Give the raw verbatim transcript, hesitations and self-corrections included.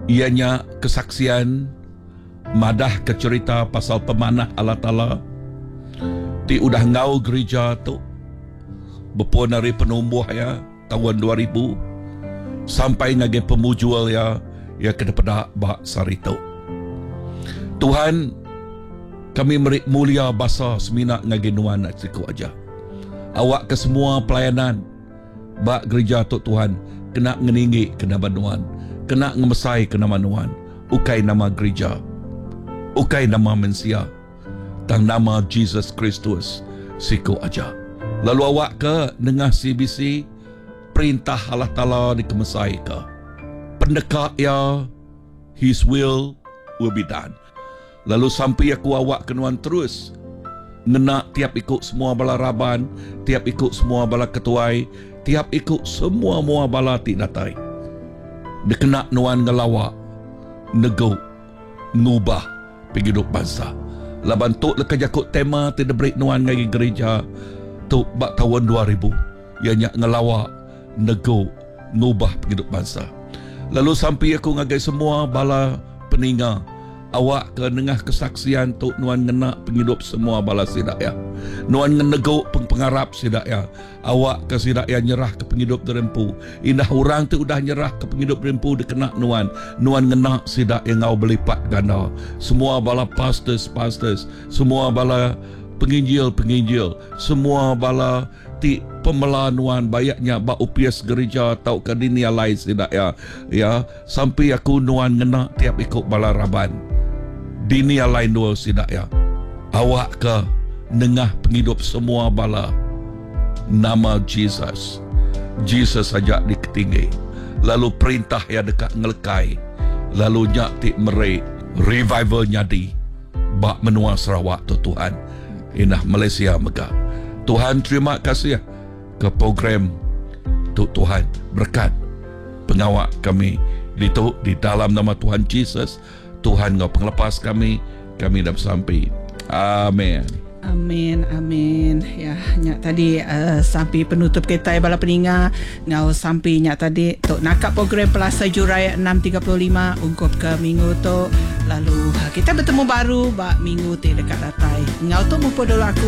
Ianya kesaksian madah ke cerita pasal pemanah Allah Ta'ala. Ti udah ngau gereja tu Bepun dari penumbuh ya tahun dua ribu sampai ngage pemujual ya ya kena pada bak sarito. Tuhan, kami merik mulia basa semina ngage nuan nak siku aja. Awak ke semua pelayanan bak gereja tu Tuhan kena ngeningi kena banuan, kena ngemesai kena manuan. Ukai nama gereja, ukai nama mensia, tang nama Jesus Kristus siku aja. Lalu awak ke dengar C B C perintah Allah Ta'ala dikemesai ke. Pendekat ya, His will will be done. Lalu sampai aku awak kenuan terus ngena tiap ikut semua bala raban, tiap ikut semua bala ketuai, tiap ikut semua mua bala ti datai. Dikena nuan ngelawak, nego, ngubah penghidup bangsa. Laban tu leka jakut tema ti debrik nuan ngagi gereja tu bak tahun dua ribu. Ianya ngelawak, nego, ngubah penghidup bangsa. Lalu sampai aku ngagai semua bala peninga. Awak ke nengah kesaksian tu nuan ngena penghidup semua bala sidak ya. Nuan ngenego pengpengarap sidak ya. Awak ke sidak ya nyerah ke penghidup derempu. Indah orang tu udah nyerah ke penghidup derempu dikena nuan. Nuan ngena sidak yang ngau belipat ganda. Semua bala pastors, pastors, semua bala penginjil-penginjil, semua bala ti pemelanuan bayaknya ba upias gereja tau ke dunia lain sidak ya. Ya, sampai aku nuan ngena tiap ikut bala raban. Dunia lain dua sidak ya. Awak ke nengah penghidup semua bala nama Jesus. Jesus saja diketinggi. Lalu perintah ya dekat ngelekai. Lalu nyak ti merik revival nyadi bak menua Sarawak tu Tuhan. Inah Malaysia megah. Tuhan terima kasih ke program tu Tuhan berkat pengawak kami di tu di dalam nama Tuhan Jesus. Tuhan ngau penglepas kami, kami dah sampai. Amin. Amin, amin. Ya, nyak tadi uh, sampai penutup kita bala peninga ngau sampai nyak tadi tok nakap program Pelasa Jurai enam tiga puluh lima ungkup ke minggu tu. Lalu kita bertemu baru bak minggu ti dekat datai. Ngau tu mupo dulu aku